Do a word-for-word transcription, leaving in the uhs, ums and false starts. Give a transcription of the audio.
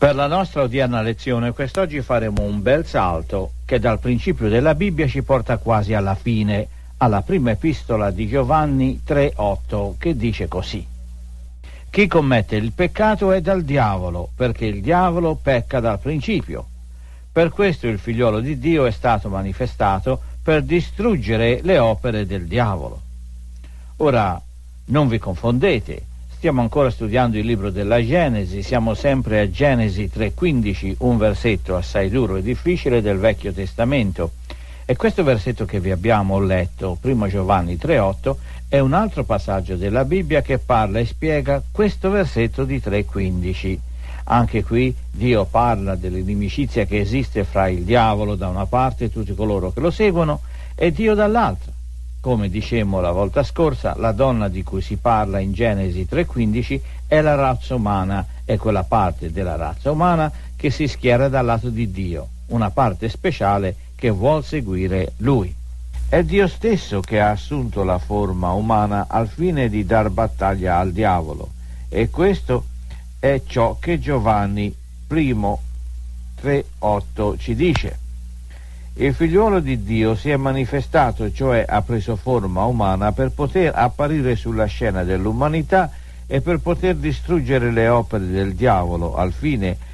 Per la nostra odierna lezione quest'oggi faremo un bel salto che dal principio della Bibbia ci porta quasi alla fine, alla prima epistola di Giovanni tre otto, che dice così: chi commette il peccato è dal diavolo, perché il diavolo pecca dal principio. Per questo il figliolo di Dio è stato manifestato per distruggere le opere del diavolo. Ora, non vi confondete. Stiamo ancora studiando il libro della Genesi, siamo sempre a Genesi tre quindici, un versetto assai duro e difficile del Vecchio Testamento. E questo versetto che vi abbiamo letto, primo Giovanni tre otto, è un altro passaggio della Bibbia che parla e spiega questo versetto di tre quindici. Anche qui Dio parla dell'inimicizia che esiste fra il diavolo da una parte e tutti coloro che lo seguono e Dio dall'altra. Come dicemmo la volta scorsa, la donna di cui si parla in Genesi tre quindici è la razza umana, è quella parte della razza umana che si schiera dal lato di Dio, una parte speciale che vuol seguire Lui. È Dio stesso che ha assunto la forma umana al fine di dar battaglia al diavolo, e questo è ciò che Giovanni primo tre otto ci dice. Il figliuolo di Dio si è manifestato, cioè ha preso forma umana per poter apparire sulla scena dell'umanità e per poter distruggere le opere del diavolo al fine